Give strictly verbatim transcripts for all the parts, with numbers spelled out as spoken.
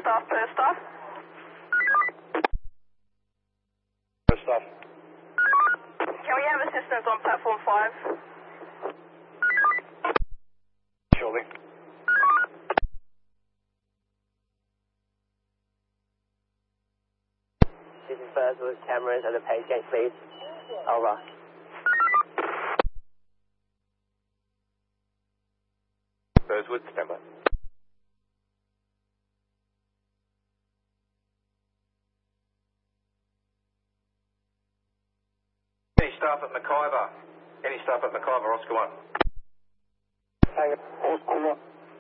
staff per staff. Per staff. Can we have assistance on platform five? Surely. This is first with cameras at the page gate, please. Over. Burswood, stand by. Any staff at McIver? Any staff at McIver, Oscar one? Hang on, Oscar one.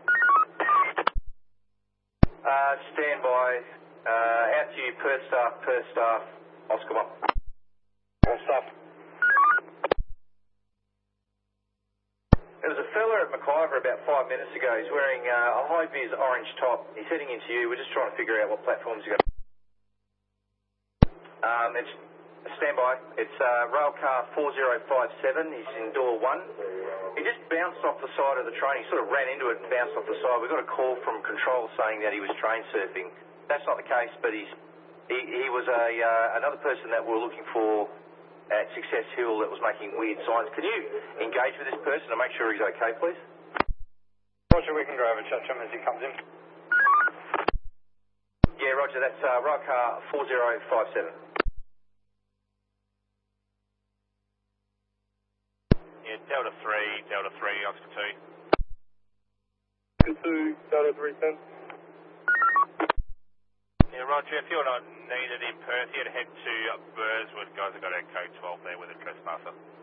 Uh, stand by. Uh, out to you per staff, per staff, Oscar one. All staff. There was a fella at McIver about five minutes ago. He's wearing uh, a high-vis orange top. He's heading into you. We're just trying to figure out what platforms you're going to... Um, it's... Stand by. It's uh, rail car four zero five seven. He's in door one. He just bounced off the side of the train. He sort of ran into it and bounced off the side. We got a call from control saying that he was train surfing. That's not the case, but he's he, he was a uh, another person that we're looking for at Success Hill that was making weird signs. Can you engage with this person and make sure he's okay, please? Roger, we can go over and chat to him as he comes in. Yeah, Roger. That's uh, rail car four zero five seven. Yeah, Delta three, Delta three, Oscar two. Oscar two, Delta three, ten. Yeah, Roger, if you're not needed in Perth, you'd head to Burswood. Guys have got a code twelve there with a trespasser.